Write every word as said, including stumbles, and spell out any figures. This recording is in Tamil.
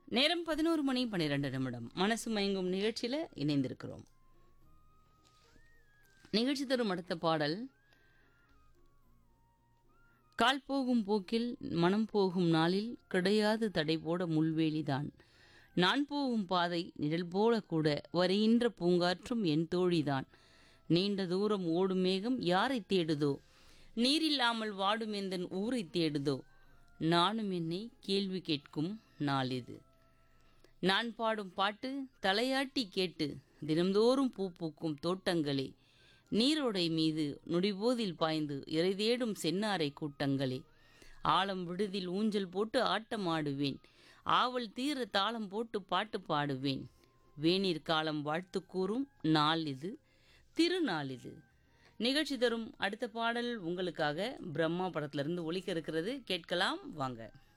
நேரம் பதினோரு மணி பன்னிரண்டு நிமிடம். மனசு மயங்கும் நிகழ்ச்சியில இணைந்திருக்கிறோம். நிகழ்ச்சி தரும் அடுத்த பாடல், கால் போகும் போக்கில் மனம் போகும் நாளில் கிடையாது தடை போட முள்வேலிதான். நான் போகும் பாதை நிழல் போல கூட வருகின்ற பூங்காற்றும் என் தோழிதான். நீண்ட தூரம் ஓடும் மேகம் யாரை தேடுதோ, நீரில்லாமல் வாடும் எந்தன் ஊரை தேடுதோ, நானும் என்னை கேள்வி கேட்கும் நாள் இது. நான் பாடும் பாட்டு தலையாட்டி கேட்டு தினம்தோறும் பூ பூக்கும் தோட்டங்களே, நீரோடை மீது நொடிபோதில் பாய்ந்து இறை தேடும் சென்னாரை கூட்டங்களே, ஆழம் விடுதில் ஊஞ்சல் போட்டு ஆட்டம் ஆடுவேன், ஆவல் தீர தாளம் போட்டு பாட்டு பாடுவேன். வேநீர் காலம் வாழ்த்து கூறும் நாள் இது, திருநாள் இது. நிகழ்ச்சி தரும் அடுத்த பாடல் உங்களுக்காக பிரம்மா படத்திலிருந்து ஒலிக்க இருக்கிறது. கேட்கலாம் வாங்க.